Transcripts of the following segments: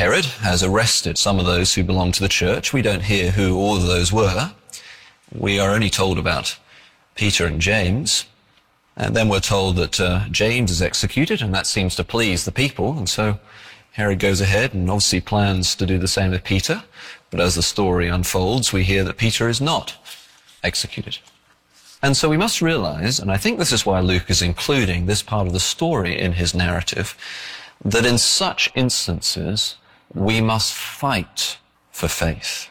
Herod has arrested some of those who belong to the church. We don't hear who all of those were. We are only told about Peter and James. And then we're told that James is executed, and that seems to please the people. And so Herod goes ahead and obviously plans to do the same with Peter. But as the story unfolds, we hear that Peter is not executed. And so we must realize, and I think this is why Luke is including this part of the story in his narrative, that in such instances, we must fight for faith.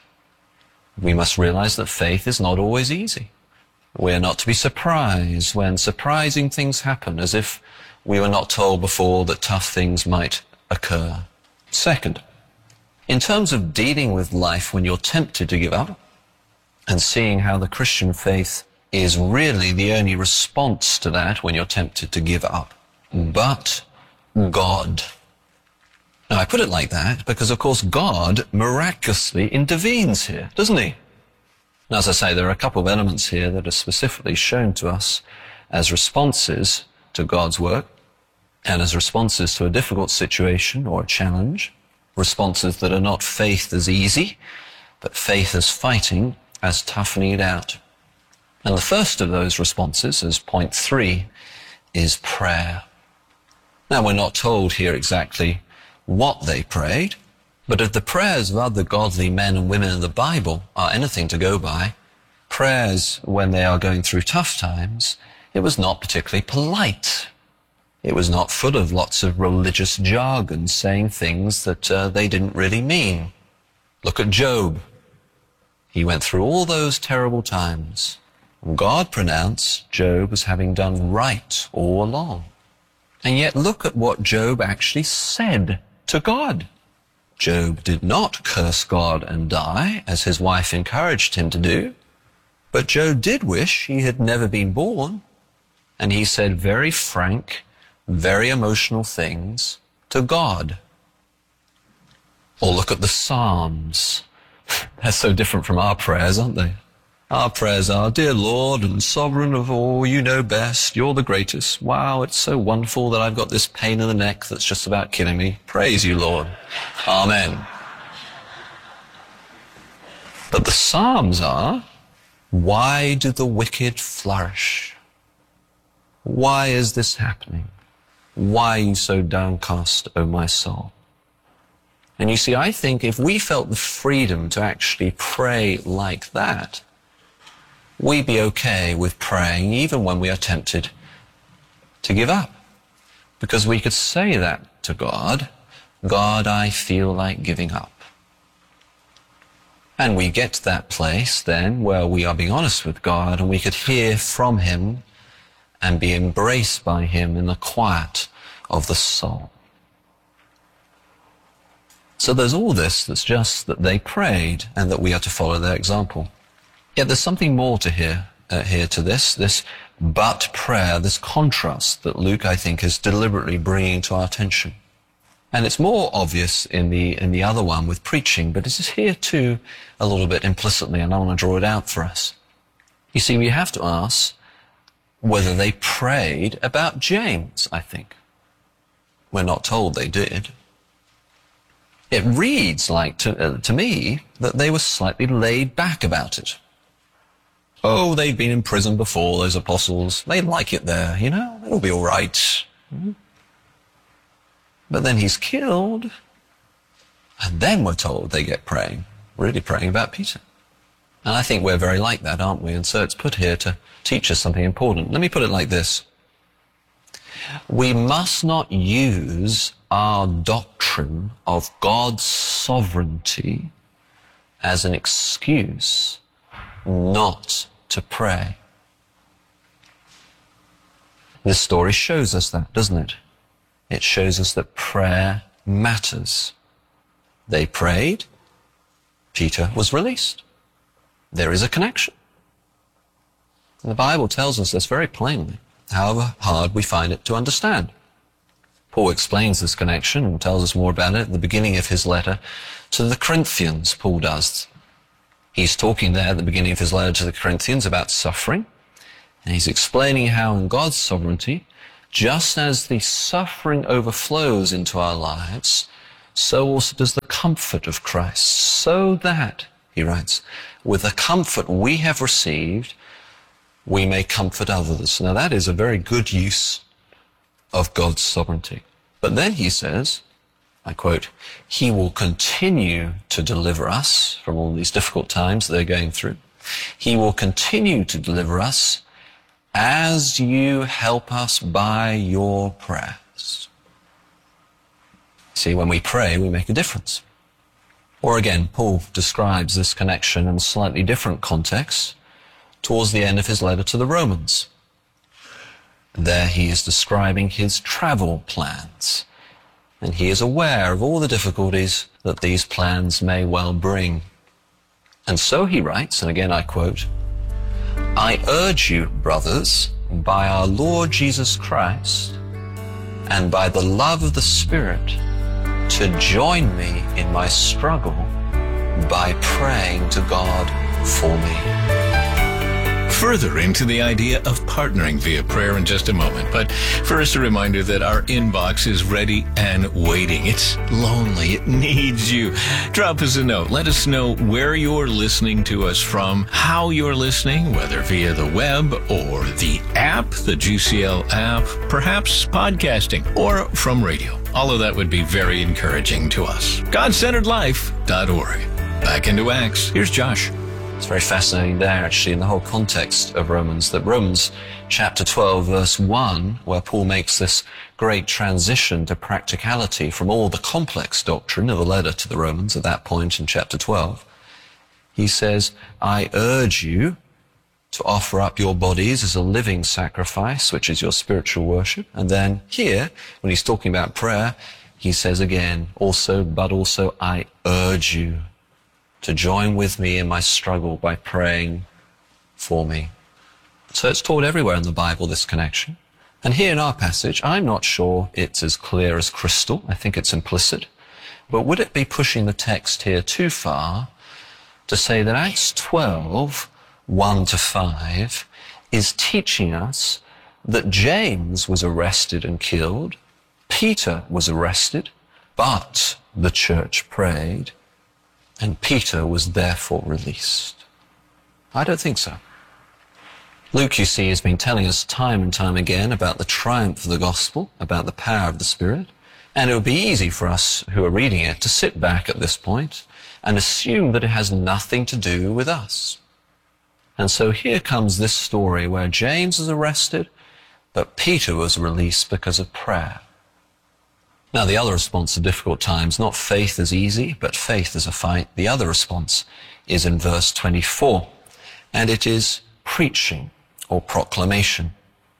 We must realize that faith is not always easy. We're not to be surprised when surprising things happen, as if we were not told before that tough things might occur. Second, in terms of dealing with life when you're tempted to give up, and seeing how the Christian faith is really the only response to that when you're tempted to give up, but God. Now, I put it like that because, of course, God miraculously intervenes here, doesn't he? And as I say, there are a couple of elements here that are specifically shown to us as responses to God's work and as responses to a difficult situation or a challenge, responses that are not faith as easy, but faith as fighting, as toughening it out. And the first of those responses, as point 3, is prayer. Now, we're not told here exactly what they prayed, but if the prayers of other godly men and women in the Bible are anything to go by, prayers when they are going through tough times, it was not particularly polite. It was not full of lots of religious jargon saying things that they didn't really mean. Look at Job. He went through all those terrible times. God pronounced Job as having done right all along. And yet look at what Job actually said to God. Job did not curse God and die, as his wife encouraged him to do. But Job did wish he had never been born. And he said very frank, very emotional things to God. Or look at the Psalms. They're so different from our prayers, aren't they? Our prayers are, "Dear Lord and sovereign of all, you know best, you're the greatest. Wow, it's so wonderful that I've got this pain in the neck that's just about killing me. Praise you, Lord. Amen." But the Psalms are, "Why do the wicked flourish? Why is this happening? Why are you so downcast, O my soul?" And you see, I think if we felt the freedom to actually pray like that, we'd be okay with praying even when we are tempted to give up. Because we could say that to God, "God, I feel like giving up." And we get to that place then where we are being honest with God and we could hear from him and be embraced by him in the quiet of the soul. So there's all this that's just that they prayed and that we are to follow their example. Yet there's something more to here to this but prayer, this contrast that Luke, I think, is deliberately bringing to our attention. And it's more obvious in the other one with preaching, but it is here too a little bit implicitly, and I want to draw it out for us. You see, we have to ask whether they prayed about James, I think. We're not told they did. It reads like, to me, that they were slightly laid back about it. Oh, they've been in prison before, those apostles. They like it there, you know. It'll be all right. But then he's killed. And then we're told they get praying, really praying about Peter. And I think we're very like that, aren't we? And so it's put here to teach us something important. Let me put it like this. We must not use our doctrine of God's sovereignty as an excuse not to pray. This story shows us that, doesn't it? It shows us that prayer matters. They prayed. Peter was released. There is a connection. And the Bible tells us this very plainly, however hard we find it to understand. Paul explains this connection and tells us more about it at the beginning of his letter to the Corinthians, Paul does. He's talking there at the beginning of his letter to the Corinthians about suffering, and he's explaining how in God's sovereignty, just as the suffering overflows into our lives, so also does the comfort of Christ, so that, he writes, with the comfort we have received, we may comfort others. Now that is a very good use of God's sovereignty. But then he says, I quote, he will continue to deliver us from all these difficult times they're going through. He will continue to deliver us as you help us by your prayers. See, when we pray, we make a difference. Or again, Paul describes this connection in a slightly different context towards the end of his letter to the Romans. There he is describing his travel plans, and he is aware of all the difficulties that these plans may well bring. And so he writes, and again I quote, I urge you, brothers, by our Lord Jesus Christ and by the love of the Spirit, to join me in my struggle by praying to God for me. Further into the idea of partnering via prayer in just a moment. But first, a reminder that our inbox is ready and waiting. It's lonely. It needs you. Drop us a note. Let us know where you're listening to us from, how you're listening, whether via the web or the app, the GCL app, perhaps podcasting, or from radio. All of that would be very encouraging to us. GodCenteredLife.org. Back into Acts. Here's Josh. It's very fascinating there, actually, in the whole context of Romans, that Romans chapter 12, verse 1, where Paul makes this great transition to practicality from all the complex doctrine of the letter to the Romans at that point in chapter 12, he says, I urge you to offer up your bodies as a living sacrifice, which is your spiritual worship. And then here, when he's talking about prayer, he says again, but also I urge you to join with me in my struggle by praying for me. So it's taught everywhere in the Bible, this connection. And here in our passage, I'm not sure it's as clear as crystal. I think it's implicit. But would it be pushing the text here too far to say that Acts 12, 1-5, is teaching us that James was arrested and killed, Peter was arrested, but the church prayed, and Peter was therefore released? I don't think so. Luke, you see, has been telling us time and time again about the triumph of the gospel, about the power of the Spirit. And it would be easy for us who are reading it to sit back at this point and assume that it has nothing to do with us. And so here comes this story where James is arrested, but Peter was released because of prayer. Now, the other response to difficult times, not faith is easy, but faith is a fight. The other response is in verse 24, and it is preaching or proclamation.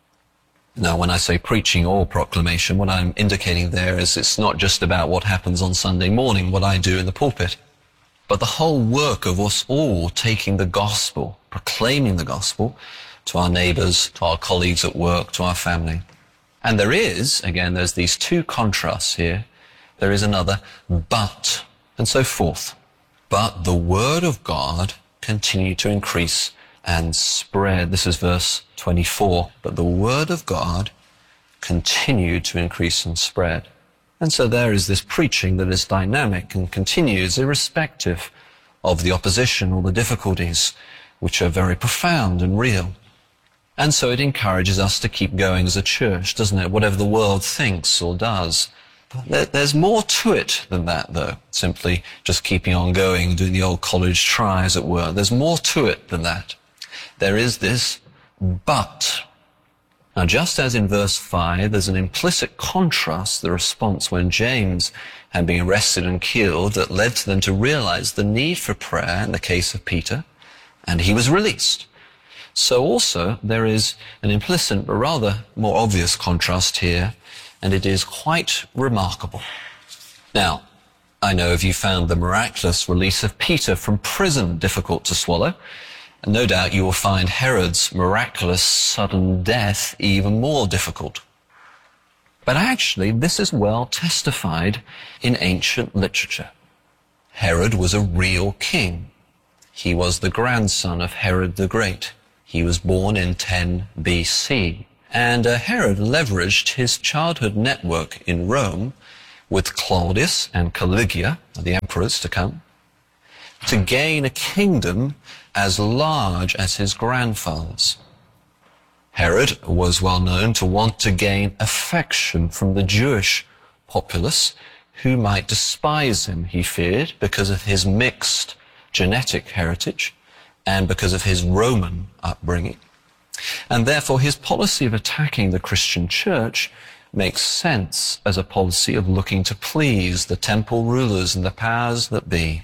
Now, when I say preaching or proclamation, what I'm indicating there is it's not just about what happens on Sunday morning, what I do in the pulpit, but the whole work of us all taking the gospel, proclaiming the gospel to our neighbors, to our colleagues at work, to our family. And there is, again, there's these two contrasts here. There is another but, and so forth. But the word of God continued to increase and spread. This is verse 24. But the word of God continued to increase and spread. And so there is this preaching that is dynamic and continues irrespective of the opposition or the difficulties, which are very profound and real. And so it encourages us to keep going as a church, doesn't it? Whatever the world thinks or does. But there's more to it than that, though. Simply just keeping on going, doing the old college try, as it were. There's more to it than that. There is this but. Now, just as in verse 5, there's an implicit contrast, the response when James had been arrested and killed, that led to them to realize the need for prayer in the case of Peter, and he was released. So also there is an implicit but rather more obvious contrast here, and it is quite remarkable. Now, I know if you found the miraculous release of Peter from prison difficult to swallow, and no doubt you will find Herod's miraculous sudden death even more difficult. But actually, this is well testified in ancient literature. Herod was a real king. He was the grandson of Herod the Great. He was born in 10 BC. And Herod leveraged his childhood network in Rome with Claudius and Caligula, the emperors to come, to gain a kingdom as large as his grandfather's. Herod was well known to want to gain affection from the Jewish populace, who might despise him, he feared, because of his mixed genetic heritage and because of his Roman upbringing. And therefore his policy of attacking the Christian church makes sense as a policy of looking to please the temple rulers and the powers that be.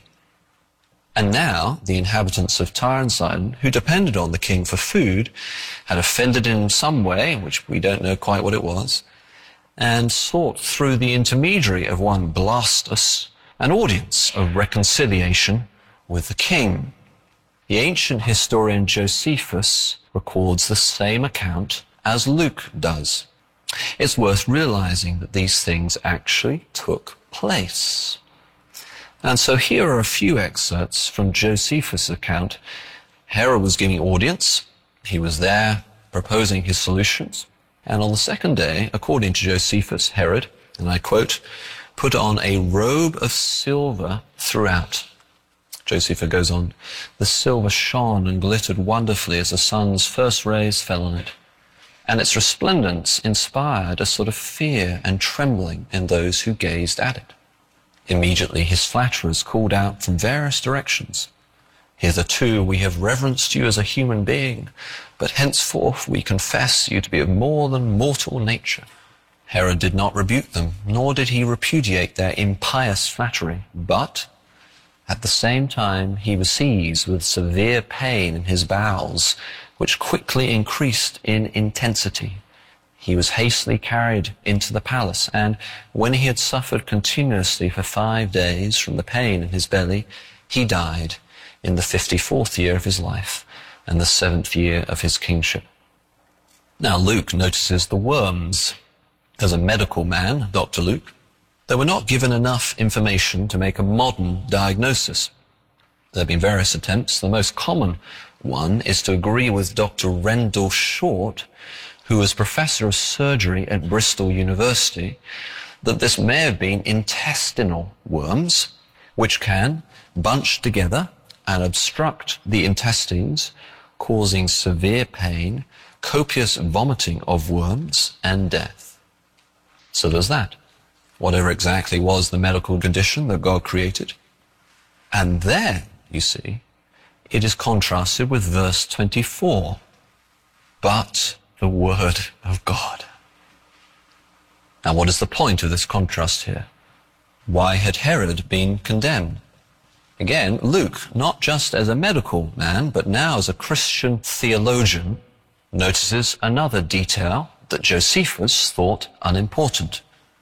And now the inhabitants of Tyre and Sidon, who depended on the king for food, had offended him in some way, which we don't know quite what it was, and sought through the intermediary of one Blastus an audience of reconciliation with the king. The ancient historian Josephus records the same account as Luke does. It's worth realizing that these things actually took place. And so here are a few excerpts from Josephus' account. Herod was giving audience. He was there proposing his solutions. And on the second day, according to Josephus, Herod, and I quote, put on a robe of silver throughout. Josephus goes on, the silver shone and glittered wonderfully as the sun's first rays fell on it. And its resplendence inspired a sort of fear and trembling in those who gazed at it. Immediately his flatterers called out from various directions, hitherto we have reverenced you as a human being, but henceforth we confess you to be of more than mortal nature. Herod did not rebuke them, nor did he repudiate their impious flattery, but at the same time he was seized with severe pain in his bowels, which quickly increased in intensity. He was hastily carried into the palace, and when he had suffered continuously for 5 days from the pain in his belly, he died in the 54th year of his life and the 7th year of his kingship. Now Luke notices the worms. As a medical man, Dr. Luke, they were not given enough information to make a modern diagnosis. There have been various attempts. The most common one is to agree with Dr. Rendell Short, who was professor of surgery at Bristol University, that this may have been intestinal worms, which can bunch together and obstruct the intestines, causing severe pain, copious vomiting of worms, and death. So there's that. Whatever exactly was the medical condition that God created. And then, you see, it is contrasted with verse 24. But the word of God. Now, what is the point of this contrast here? Why had Herod been condemned? Again, Luke, not just as a medical man, but now as a Christian theologian, notices another detail that Josephus thought unimportant.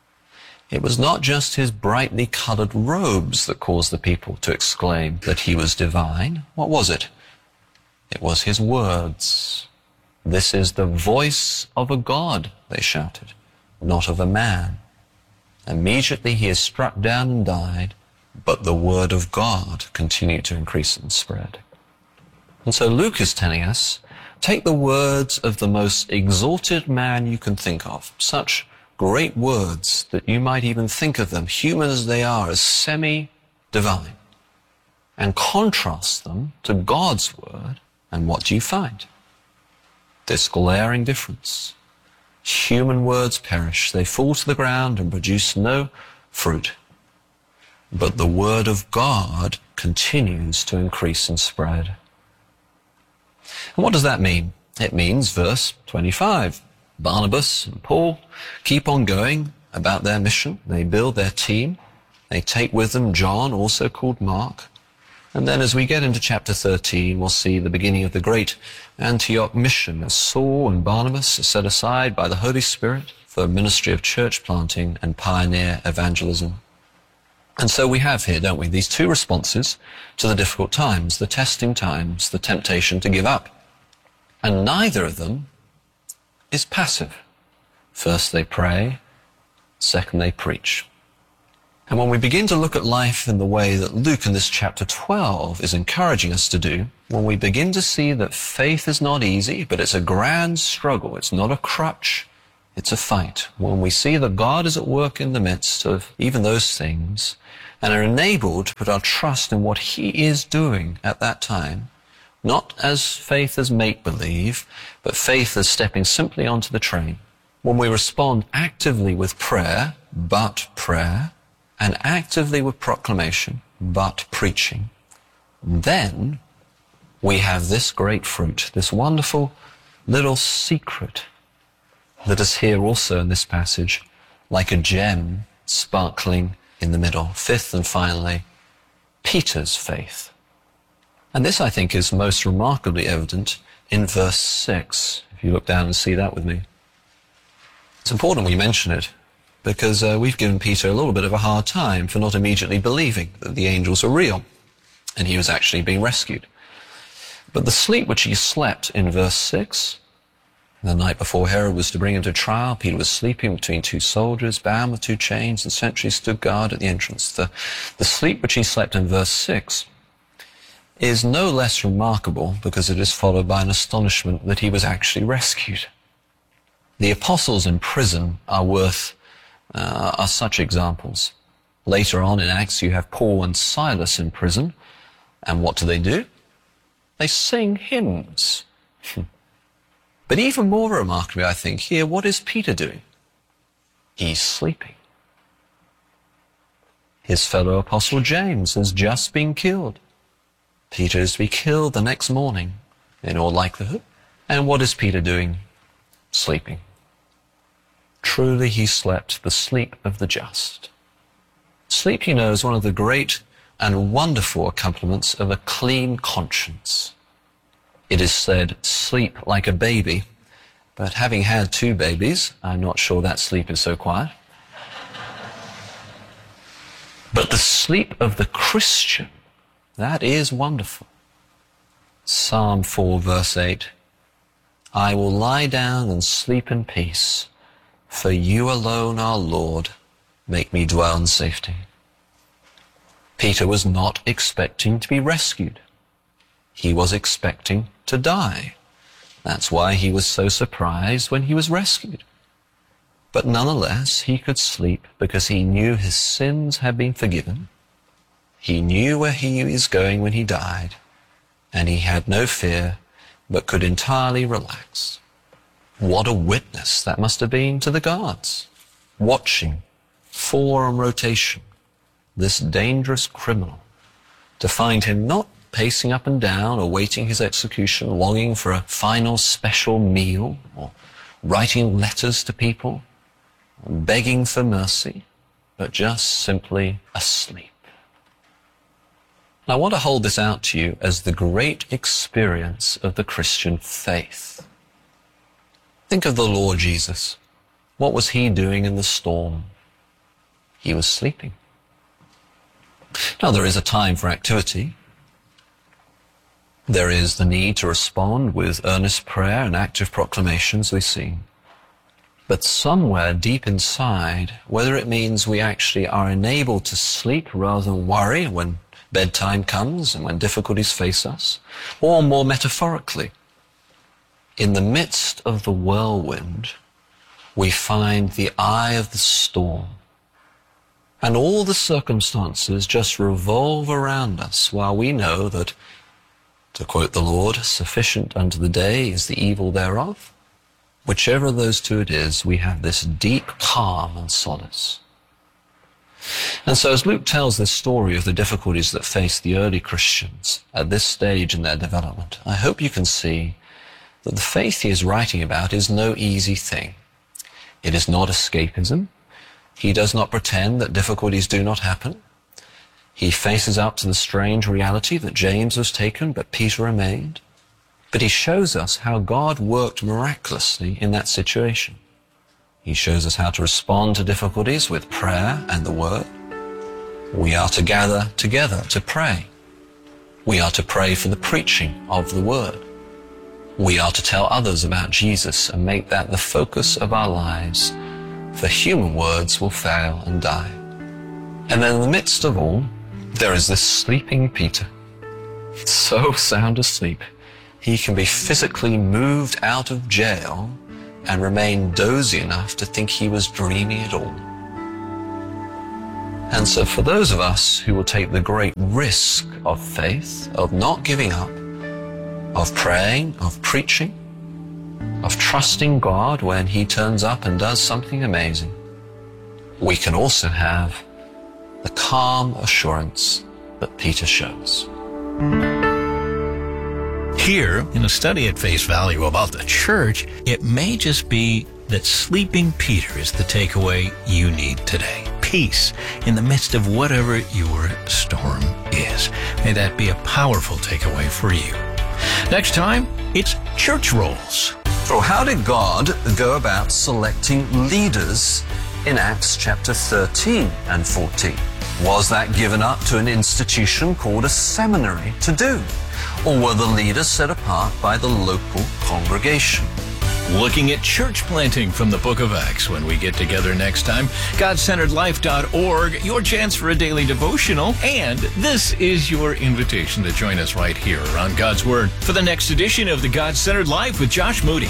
It was not just his brightly colored robes that caused the people to exclaim that he was divine. What was it? It was his words. This is the voice of a God, they shouted, not of a man. Immediately he is struck down and died, but the word of God continued to increase and spread. And so Luke is telling us, take the words of the most exalted man you can think of, such great words that you might even think of them, human as they are, as semi-divine, and contrast them to God's word, and what do you find? This glaring difference. Human words perish. They fall to the ground and produce no fruit. But the word of God continues to increase and spread. And what does that mean? It means, verse 25, Barnabas and Paul keep on going about their mission. They build their team. They take with them John, also called Mark. And then as we get into chapter 13, we'll see the beginning of the great Antioch mission as Saul and Barnabas are set aside by the Holy Spirit for ministry of church planting and pioneer evangelism. And so we have here, don't we, these two responses to the difficult times, the testing times, the temptation to give up. And neither of them is passive. First they pray, second they preach. And when we begin to look at life in the way that Luke in this chapter 12 is encouraging us to do, when we begin to see that faith is not easy, but it's a grand struggle, it's not a crutch, it's a fight. When we see that God is at work in the midst of even those things, and are enabled to put our trust in what he is doing at that time, not as faith as make-believe, but faith as stepping simply onto the train. When we respond actively with prayer, and actively with proclamation, but preaching, then we have this great fruit, this wonderful little secret that is here also in this passage, like a gem sparkling in the middle. Fifth and finally, Peter's faith. And this, I think, is most remarkably evident in verse 6. If you look down and see that with me. It's important we mention it, because we've given Peter a little bit of a hard time for not immediately believing that the angels were real, and he was actually being rescued. But the sleep which he slept in verse 6, the night before Herod was to bring him to trial, Peter was sleeping between two soldiers, bound with two chains, and sentries stood guard at the entrance. The sleep which he slept in verse 6 is no less remarkable because it is followed by an astonishment that he was actually rescued. The apostles in prison are such examples. Later on in Acts, you have Paul and Silas in prison, and what do? They sing hymns. But even more remarkably, I think, here, what is Peter doing? He's sleeping. His fellow apostle James has just been killed. Peter is to be killed the next morning, in all likelihood. And what is Peter doing? Sleeping. Truly he slept the sleep of the just. Sleep, you know, is one of the great and wonderful accompaniments of a clean conscience. It is said, sleep like a baby, but having had 2 babies, I'm not sure that sleep is so quiet. But the sleep of the Christian, that is wonderful. Psalm 4, verse 8, I will lie down and sleep in peace, for you alone, our Lord, make me dwell in safety. Peter was not expecting to be rescued. He was expecting to die. That's why he was so surprised when he was rescued. But nonetheless, he could sleep because he knew his sins had been forgiven. He knew where he was going when he died, and he had no fear, but could entirely relax. What a witness that must have been to the guards, watching, 4 on rotation, this dangerous criminal, to find him not pacing up and down, awaiting his execution, longing for a final special meal, or writing letters to people, begging for mercy, but just simply asleep. I want to hold this out to you as the great experience of the Christian faith. Think of the Lord Jesus. What was he doing in the storm? He was sleeping. Now, there is a time for activity. There is the need to respond with earnest prayer and active proclamations, we see. But somewhere deep inside, whether it means we actually are enabled to sleep rather than worry when bedtime comes and when difficulties face us, or more metaphorically, in the midst of the whirlwind, we find the eye of the storm, and all the circumstances just revolve around us while we know that, to quote the Lord, sufficient unto the day is the evil thereof. Whichever of those two it is, we have this deep calm and solace. And so as Luke tells this story of the difficulties that faced the early Christians at this stage in their development, I hope you can see that the faith he is writing about is no easy thing. It is not escapism. He does not pretend that difficulties do not happen. He faces up to the strange reality that James was taken, but Peter remained. But he shows us how God worked miraculously in that situation. He shows us how to respond to difficulties with prayer and the word. We are to gather together to pray. We are to pray for the preaching of the word. We are to tell others about Jesus and make that the focus of our lives, for human words will fail and die. And then in the midst of all, there is this sleeping Peter, so sound asleep, he can be physically moved out of jail and remain dozy enough to think he was dreaming it all. And so for those of us who will take the great risk of faith, of not giving up, of praying, of preaching, of trusting God when He turns up and does something amazing, we can also have the calm assurance that Peter shows. Here, in a study at face value about the church, it may just be that sleeping Peter is the takeaway you need today. Peace in the midst of whatever your storm is. May that be a powerful takeaway for you. Next time, it's church roles. So how did God go about selecting leaders in Acts chapter 13 and 14? Was that given up to an institution called a seminary to do? Or were the leaders set apart by the local congregation? Looking at church planting from the book of Acts when we get together next time. GodCenteredLife.org, your chance for a daily devotional. And this is your invitation to join us right here around God's Word for the next edition of the God-Centered Life with Josh Moody.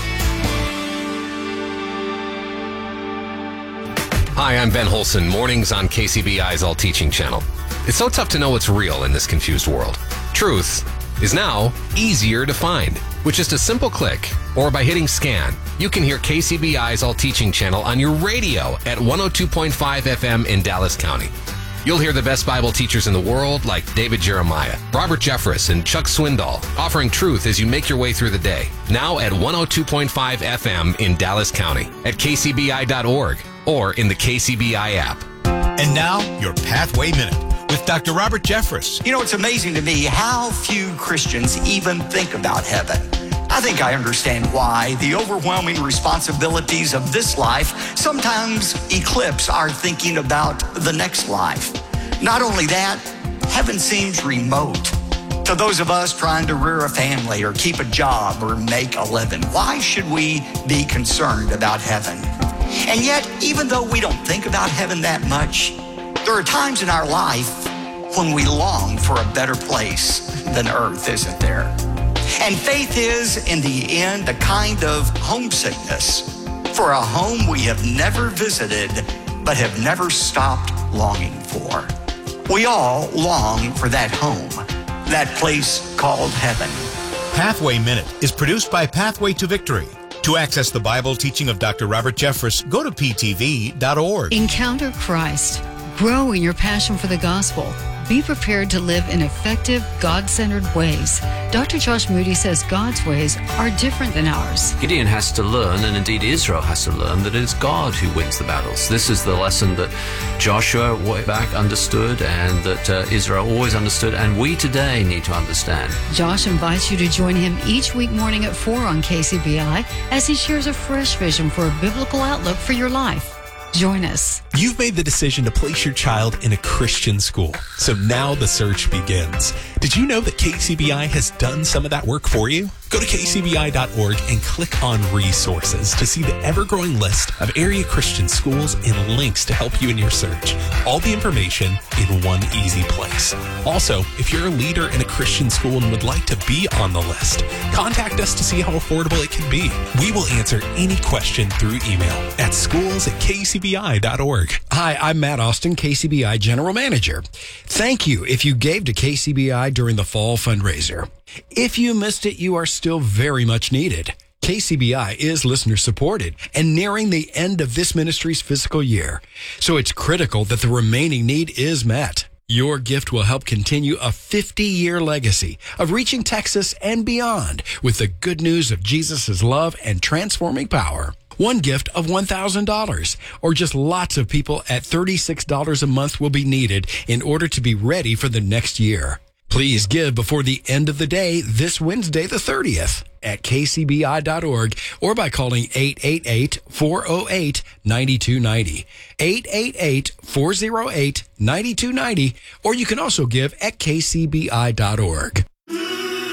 Hi, I'm Ben Holson, mornings on KCBI's All Teaching channel. It's so tough to know what's real in this confused world. Truth is now easier to find. With just a simple click or by hitting scan, you can hear KCBI's All Teaching channel on your radio at 102.5 FM in Dallas County. You'll hear the best Bible teachers in the world like David Jeremiah, Robert Jeffress, and Chuck Swindoll offering truth as you make your way through the day. Now at 102.5 FM in Dallas County, at kcbi.org, or in the KCBI app. And now, your Pathway Minute with Dr. Robert Jeffress. You know, it's amazing to me how few Christians even think about heaven. I think I understand why the overwhelming responsibilities of this life sometimes eclipse our thinking about the next life. Not only that, heaven seems remote to those of us trying to rear a family or keep a job or make a living. Why should we be concerned about heaven? And yet, even though we don't think about heaven that much, there are times in our life when we long for a better place than earth, isn't there? And faith is, in the end, a kind of homesickness for a home we have never visited but have never stopped longing for. We all long for that home, that place called heaven. Pathway Minute is produced by Pathway to Victory. To access the Bible teaching of Dr. Robert Jeffress, go to ptv.org. Encounter Christ. Grow in your passion for the gospel. Be prepared to live in effective, God-centered ways. Dr. Josh Moody says God's ways are different than ours. Gideon has to learn, and indeed Israel has to learn, that it is God who wins the battles. This is the lesson that Joshua way back understood, and that Israel always understood, and we today need to understand. Josh invites you to join him each week morning at 4 on KCBI as he shares a fresh vision for a biblical outlook for your life. Join us. You've made the decision to place your child in a Christian school, so now the search begins. Did you know that KCBI has done some of that work for you? Go to kcbi.org and click on resources to see the ever-growing list of area Christian schools and links to help you in your search. All the information in one easy place. Also, if you're a leader in a Christian school and would like to be on the list, contact us to see how affordable it can be. We will answer any question through email at schools@kcbi.org. Hi, I'm Matt Austin, KCBI General Manager. Thank you if you gave to KCBI during the fall fundraiser. If you missed it, you are still very much needed. KCBI is listener supported and nearing the end of this ministry's fiscal year, so it's critical that the remaining need is met. Your gift will help continue a 50-year legacy of reaching Texas and beyond with the good news of Jesus' love and transforming power. One gift of $1,000 or just lots of people at $36 a month will be needed in order to be ready for the next year. Please give before the end of the day this Wednesday the 30th at kcbi.org or by calling 888-408-9290. 888-408-9290, or you can also give at kcbi.org.